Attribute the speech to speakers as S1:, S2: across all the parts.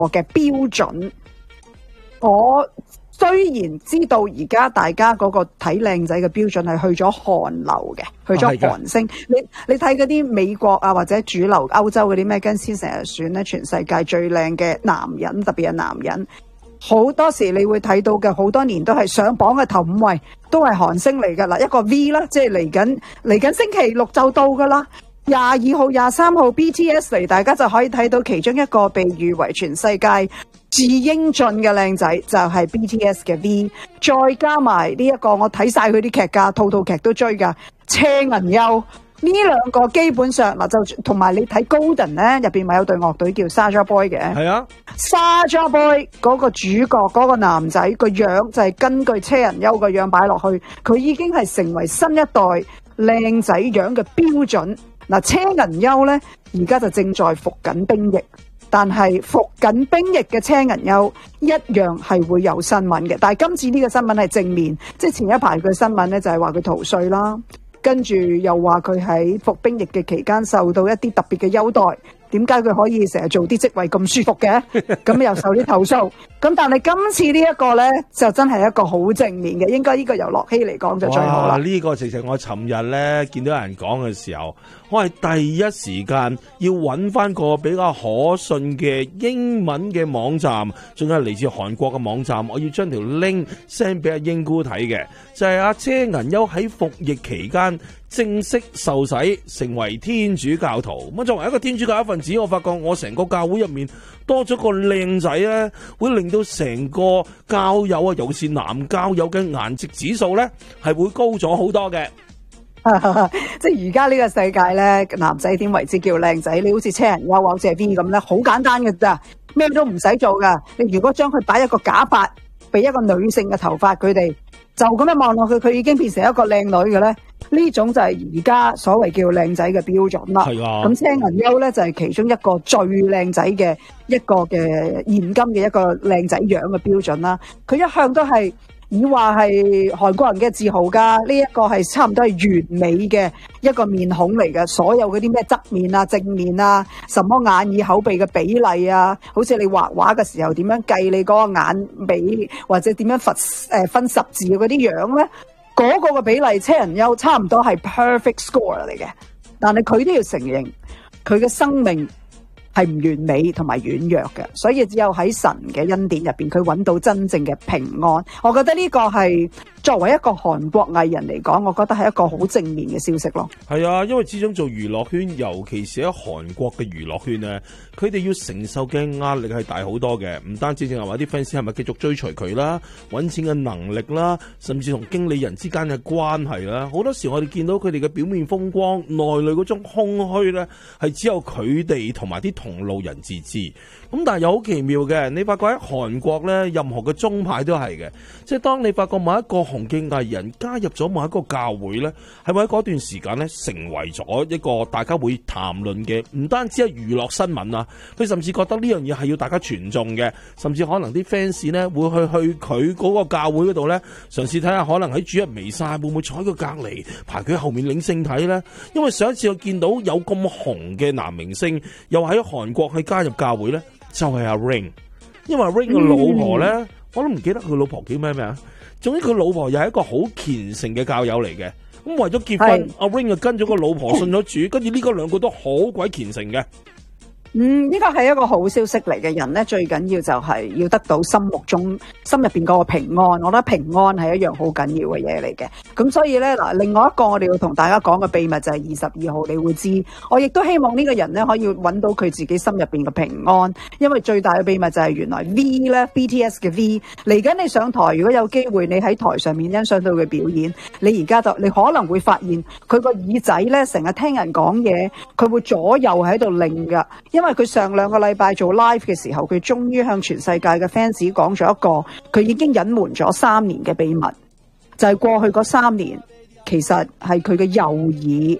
S1: 嘅標準。我雖然知道而家大家嗰個睇靚仔嘅標準係去咗韓流嘅，去咗韓星。你睇嗰啲美國啊或者主流歐洲嗰啲咩跟先成日選咧全世界最靚嘅男人，特別係男人，好多時你會睇到嘅好多年都係上榜嘅頭5位都係韓星嚟㗎啦。一個 V 啦，即係嚟緊星期六就到㗎啦。22號、23號 BTS 嚟，大家就可以睇到其中一個被譽為全世界至英俊嘅靚仔就係 BTS 嘅 V， 再加埋呢一個我睇晒佢啲劇㗎，套劇都追㗎，車銀優。呢兩個基本上嗱，就同埋你睇 Golden 咧，入邊咪有隊樂隊叫 Saja Boy 嘅。係啊 ，Saja Boy 嗰個主角嗰個男仔個樣就係根據車銀優個樣擺落去，佢已經係成為新一代靚仔樣嘅標準。嗱，車銀優咧而家就正在服緊兵役，但係服緊兵役嘅車銀優一樣係會有新聞嘅。但係今次呢個新聞係正面，即係前一排佢新聞咧就係話佢逃稅啦。跟住又話佢喺服兵役嘅期間受到一啲特別嘅優待，點解佢可以成日做啲職位咁舒服嘅？咁又受啲投訴。咁但係今次呢一個呢，就真係一個好正面嘅，應該呢個由樂希嚟講就最好啦。
S2: 呢個直情我尋日呢見到有人講嘅時候，我係第一時間要揾翻個比較可信嘅英文嘅網站，仲有嚟自韓國嘅網站，我要將條 link send 俾阿英姑睇嘅，就係阿車銀優喺服役期間正式受洗成為天主教徒。咁作為一個天主教一份子，我發覺我成個教會入面多咗個靚仔咧，會令到成個教友啊，尤其是男教友嘅顏值指數咧，係會高咗好多嘅。
S1: 即係而家呢個世界咧，男仔點為之叫靚仔？你好似車銀優或者係 V 咁咧，好簡單嘅咋，咩都唔使做噶。你如果將佢擺一個假髮，俾一個女性嘅頭髮，佢哋就咁樣望落去，佢已經變成一個靚女嘅咧。呢種就係而家所謂叫靚仔嘅標準啦。係啊，咁車銀優咧就係其中一個最靚仔嘅一個嘅現今嘅一個靚仔樣嘅標準啦。佢一向都係以話係韓國人嘅自豪噶，呢一個係差唔多係完美嘅一個面孔嚟嘅。所有嗰啲咩側面啊、正面啊、什麼眼耳口鼻嘅比例啊，好似你畫畫嘅時候點樣計你嗰個眼尾，或者點樣分十字嗰啲樣咧？嗰個嘅比例，車銀優差唔多係 perfect score 嚟嘅，但係佢都要承認佢嘅生命係唔完美同埋軟弱嘅，所以只有喺神嘅恩典入邊，佢揾到真正嘅平安。我覺得呢個係作為一個韓國藝人嚟講，我覺得係一個好正面嘅消息咯。
S2: 係啊，因為始終做娛樂圈，尤其是喺韓國嘅娛樂圈咧，佢哋要承受嘅壓力係大好多嘅。唔單止淨係話啲 fans 係咪繼續追隨佢啦，揾錢嘅能力啦，甚至同經理人之間嘅關係啦，好多時我哋見到佢哋嘅表面風光，內裏嗰種空虛咧，係只有佢哋同埋啲同路人自知。咁但係又好奇妙嘅，你發覺喺韓國咧，任何嘅宗派都係嘅，即係當你發覺某一個紅嘅藝人加入咗某一個教會咧，係咪喺嗰段時間咧成為咗一個大家會談論嘅，唔單止係娛樂新聞啊，佢甚至覺得呢樣嘢係要大家傳頌嘅，甚至可能啲 fans 咧會去佢嗰個教會嗰度咧，嘗試睇下可能喺主日彌撒會唔會坐喺佢隔離排佢後面領聖體咧，因為上一次我見到有咁紅嘅男明星又喺韓國去加入教會咧，就係阿 Ring， 因為阿 Ring 嘅老婆咧，我都唔記得佢老婆叫咩啊。總之佢老婆又係一個好虔誠嘅教友嚟嘅，咁為咗結婚，阿 Ring 就跟咗個老婆信咗主，跟住呢個兩個都好鬼虔誠嘅。
S1: 呢個係一個好消息嚟嘅。人咧最緊要就係要得到心入邊嗰個平安，我覺得平安係一樣好緊要嘅嘢嚟嘅。咁所以咧嗱，另外一個我哋要同大家講嘅秘密就係22號你會知。我亦都希望呢個人咧可以揾到佢自己心入邊嘅平安，因為最大嘅秘密就係原來 V 咧 BTS 嘅 V 嚟緊你上台，如果有機會你喺台上面欣賞到佢表演，你而家就你可能會發現佢個耳仔咧成日聽人講嘢，佢會左右喺度擰噶。因為佢上2個禮拜做 live 嘅時候，佢終於向全世界嘅 fans 講咗一個佢已經隱瞞咗3年嘅秘密，就係過去嗰3年其實係佢嘅右耳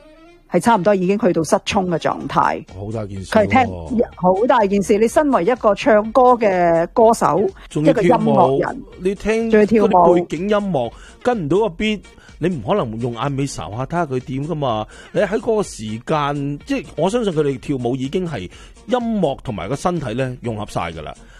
S1: 係差唔多已經去到失聰嘅狀態。
S2: 好大件事
S1: 佢係聽好大件事。你身為一個唱歌嘅歌手，一個音樂人，
S2: 你聽
S1: 仲要跳舞
S2: 嗰啲背景音樂跟唔到個 beat，你唔可能用眼尾睄下睇下佢點噶嘛？你喺嗰個時間，即係我相信佢哋跳舞已經係音樂同埋個身體咧融合晒噶啦。